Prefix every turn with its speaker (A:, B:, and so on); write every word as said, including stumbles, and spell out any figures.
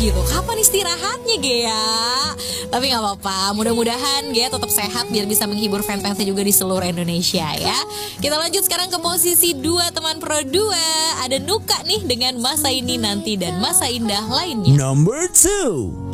A: gitu. Kapan istirahatnya Gea? Tapi nggak apa-apa, mudah-mudahan Gea tetap sehat biar bisa menghibur fans-fansnya juga di seluruh Indonesia ya. Kita lanjut sekarang ke posisi dua teman pro dua. Ada Nuka nih dengan Masa Ini Nanti dan Masa Indah lainnya.
B: Number two.